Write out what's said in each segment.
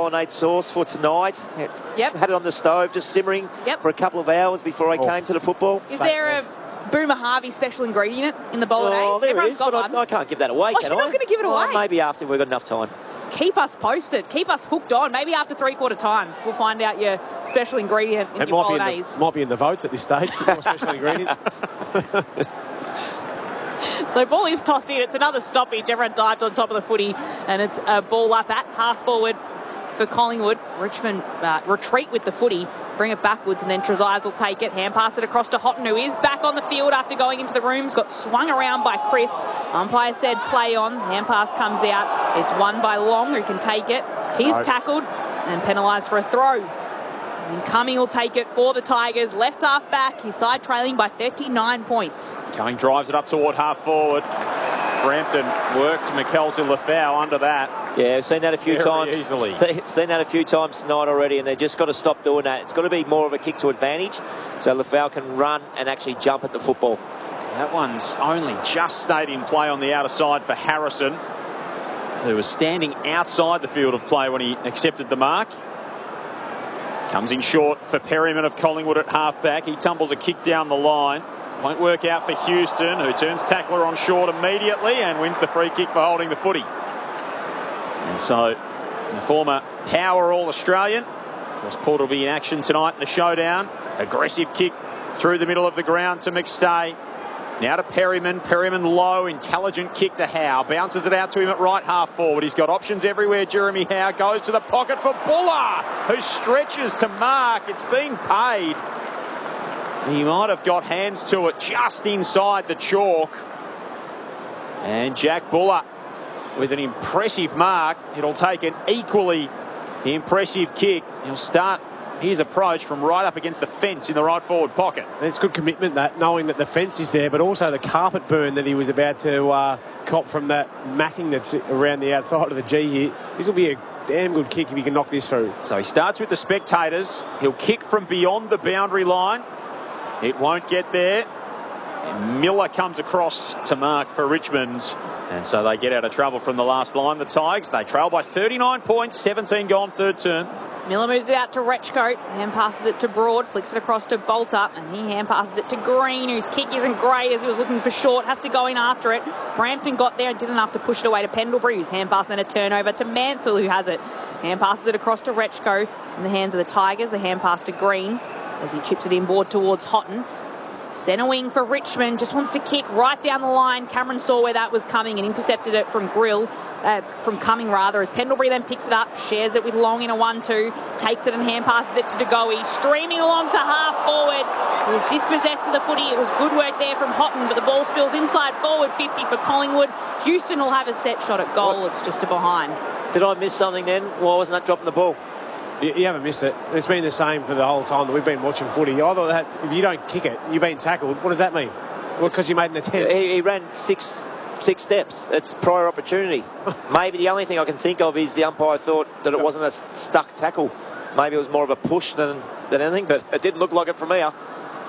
bolognese sauce for tonight. Yep. Had it on the stove, just simmering for a couple of hours before I came to the football. Is there a Boomer Harvey special ingredient in the bolognese? Oh, there Everyone's is, got but one. I can't give that away, can I? You're not going to give it away? Maybe after we've got enough time. Keep us posted. Keep us hooked on. Maybe after three-quarter time, we'll find out your special ingredient in your bolognese. Might be in the votes at this stage. Your special ingredient. So ball is tossed in. It's another stoppage. Everyone dived on top of the footy, and it's a ball up at half forward for Collingwood. Richmond retreat with the footy, bring it backwards, and then Trezise will take it. Hand pass it across to Houghton, who is back on the field after going into the rooms. Got swung around by Crisp. Umpire said play on. Hand pass comes out. It's won by Long, who can take it. He's tackled and penalised for a throw. And Cumming will take it for the Tigers. Left half back. His side trailing by 39 points. Cumming drives it up toward half forward. Frampton worked McKelty Lafau under that. Yeah, we've seen that a few times. Easily. Seen that a few times tonight already, and they've just got to stop doing that. It's got to be more of a kick to advantage, so Lafau can run and actually jump at the football. That one's only just stayed in play on the outer side for Harrison, who was standing outside the field of play when he accepted the mark. Comes in short for Perryman of Collingwood at half-back. He tumbles a kick down the line. Won't work out for Houston, who turns tackler on short immediately and wins the free kick for holding the footy. And so, the former Power All-Australian, of course, Porter will be in action tonight in the showdown. Aggressive kick through the middle of the ground to McStay. Now to Perryman. Perryman low, intelligent kick to Howe. Bounces it out to him at right half forward. He's got options everywhere. Jeremy Howe goes to the pocket for Buller, who stretches to mark. It's being paid. He might have got hands to it just inside the chalk. And Jack Buller with an impressive mark. It'll take an equally impressive kick. He'll start his approach from right up against the fence in the right forward pocket. It's good commitment, that, knowing that the fence is there, but also the carpet burn that he was about to cop from that matting that's around the outside of the G here. This will be a damn good kick if he can knock this through. So he starts with the spectators. He'll kick from beyond the boundary line. It won't get there. And Miller comes across to mark for Richmond. And so they get out of trouble from the last line. The Tigers, they trail by 39 points, 17 gone, third term. Miller moves it out to Rechko, hand passes it to Broad, flicks it across to Bolter, and he hand passes it to Green, whose kick isn't great as he was looking for short, has to go in after it. Frampton got there and didn't have to push it away to Pendlebury, whose hand pass then a turnover to Mansell, who has it. Hand passes it across to Rechko in the hands of the Tigers, the hand pass to Green as he chips it inboard towards Houghton. Centre wing for Richmond, just wants to kick right down the line. Cameron saw where that was coming and intercepted it from Cumming as Pendlebury then picks it up, shares it with Long in a 1-2, takes it and hand passes it to DeGoey, streaming along to half forward. He was dispossessed of the footy. It was good work there from Houghton, but the ball spills inside forward 50 for Collingwood. Houston will have a set shot at goal. It's just a behind. Did I miss something then? Why wasn't that dropping the ball? You haven't missed it. It's been the same for the whole time that we've been watching footy. I thought that if you don't kick it, you've been tackled. What does that mean? Well, because you made an attempt. He ran six steps. It's prior opportunity. Maybe the only thing I can think of is the umpire thought that it wasn't a stuck tackle. Maybe it was more of a push than anything, but it didn't look like it from here.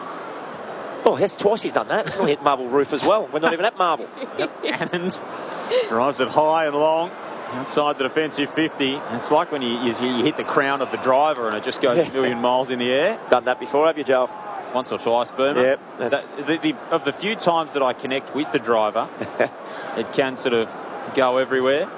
Oh, that's twice he's done that. He'll hit Marble Roof as well. We're not even at Marble. And drives it high and long. Outside the defensive 50. It's like when you hit the crown of the driver and it just goes a million miles in the air. Done that before, have you, Joel? Once or twice, Boomer. Yep. Of the few times that I connect with the driver, it can sort of go everywhere.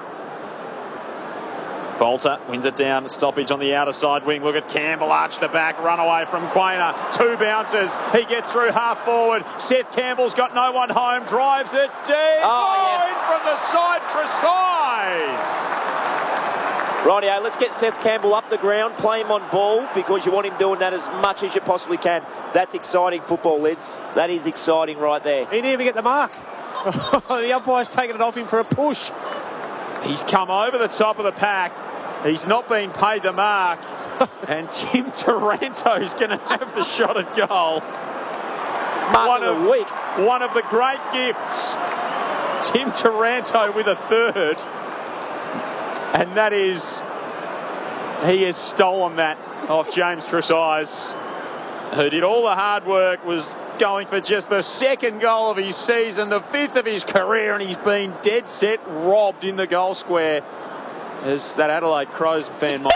Bolter wins it down, stoppage on the outer side wing. Look at Campbell arch the back, run away from Quainer. 2 bounces. He gets through half forward. Seth Campbell's got no one home, drives it deep. From the side, Trezise. Rightio, let's get Seth Campbell up the ground, play him on ball, because you want him doing that as much as you possibly can. That's exciting football, Lids. That is exciting right there. He didn't even get the mark. The umpire's taking it off him for a push. He's come over the top of the pack. He's not been paid the mark. And Tim Taranto's going to have the shot at goal. One of the great gifts. Tim Taranto with a third. And that is, he has stolen that off James Trezise, who did all the hard work, was going for just the second goal of his season, the 5th of his career, and he's been dead set robbed in the goal square, as that Adelaide Crows fan might